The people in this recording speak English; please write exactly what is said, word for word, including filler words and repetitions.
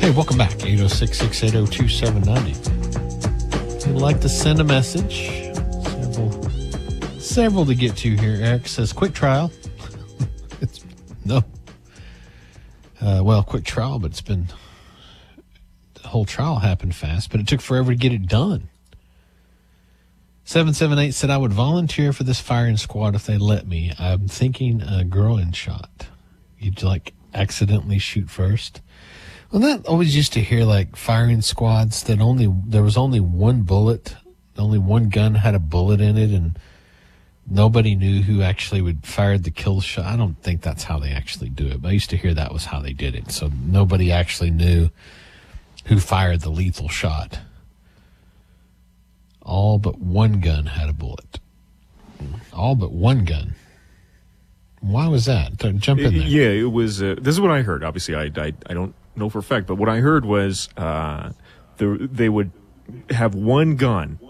Hey, welcome back. eight oh six, six eight oh, two seven nine oh. If you'd like to send a message, several, several to get to here. Eric says, quick trial. It's no. Uh, well, quick trial, but it's been, the whole trial happened fast, but it took forever to get it done. seven seven eight said, I would volunteer for this firing squad if they let me. I'm thinking a groin shot. You'd like accidentally shoot first. Well, that always used to hear like firing squads that only, there was only one bullet, only one gun had a bullet in it, and nobody knew who actually would fire the kill shot. I don't think that's how they actually do it, but I used to hear that was how they did it. So nobody actually knew who fired the lethal shot. All but one gun had a bullet. All but one gun. Why was that? Jump in there. Yeah, it was. Uh, this is what I heard. Obviously, I, I I don't know for a fact, but what I heard was uh, the, they would have one gun